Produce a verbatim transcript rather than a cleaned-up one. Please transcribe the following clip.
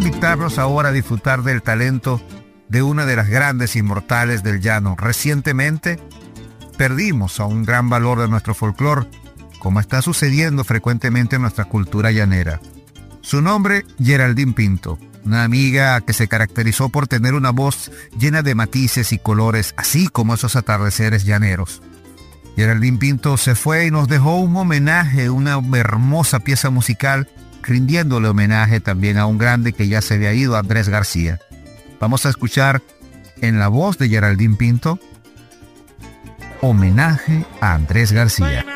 invitarlos ahora a disfrutar del talento de una de las grandes inmortales del llano. Recientemente perdimos a un gran valor de nuestro folclore, como está sucediendo frecuentemente en nuestra cultura llanera. Su nombre, Geraldine Pinto, una amiga que se caracterizó por tener una voz llena de matices y colores, así como esos atardeceres llaneros. Geraldine Pinto se fue y nos dejó un homenaje, una hermosa pieza musical, rindiéndole homenaje también a un grande que ya se había ido, Andrés García. Vamos a escuchar en la voz de Geraldine Pinto, homenaje a Andrés García.